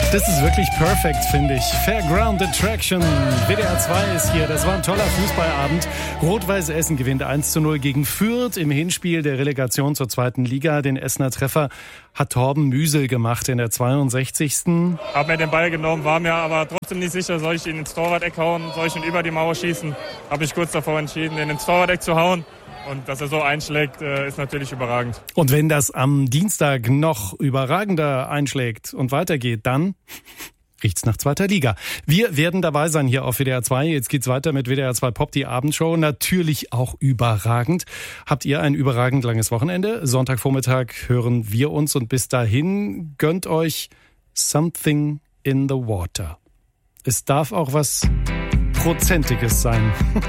Das ist wirklich perfekt, finde ich. Fairground Attraction. WDR 2 ist hier. Das war ein toller Fußballabend. Rot-Weiß Essen gewinnt 1:0 gegen Fürth im Hinspiel der Relegation zur 2. Liga. Den Essener Treffer hat Torben Müsel gemacht in der 62. Hab mir den Ball genommen, war mir aber trotzdem nicht sicher, soll ich ihn ins Torwart-Eck hauen, soll ich ihn über die Mauer schießen. Habe ich kurz davor entschieden, ihn ins Torwart-Eck zu hauen. Und dass er so einschlägt, ist natürlich überragend. Und wenn das am Dienstag noch überragender einschlägt und weitergeht, dann riecht's nach 2. Liga. Wir werden dabei sein hier auf WDR 2. Jetzt geht's weiter mit WDR 2 Pop, die Abendshow. Natürlich auch überragend. Habt ihr ein überragend langes Wochenende? Sonntagvormittag hören wir uns und bis dahin gönnt euch Something in the Water. Es darf auch was Prozentiges sein.